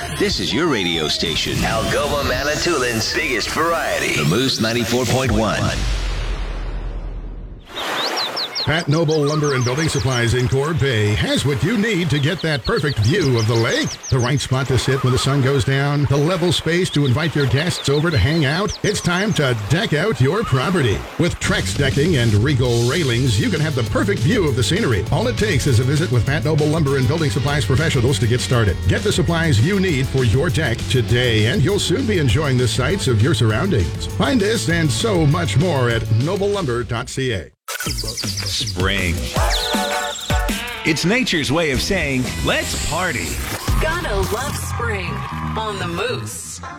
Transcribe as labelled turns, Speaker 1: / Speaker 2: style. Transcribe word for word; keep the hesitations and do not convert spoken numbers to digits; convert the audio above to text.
Speaker 1: This is your radio station.
Speaker 2: Algoma Manitoulин's biggest variety.
Speaker 1: The Moose ninety-four point one.
Speaker 3: Pat Noble Lumber and Building Supplies in Corb Bay has what you need to get that perfect view of the lake. The right spot to sit when the sun goes down, the level space to invite your guests over to hang out. It's time to deck out your property. With Trex decking and Regal railings, you can have the perfect view of the scenery. All it takes is a visit with Pat Noble Lumber and Building Supplies professionals to get started. Get the supplies you need for your deck today, and you'll soon be enjoying the sights of your surroundings. Find this and so much more at noble lumber dot c a.
Speaker 1: Spring. It's nature's way of saying, let's party.
Speaker 4: Gotta love spring on the Moose.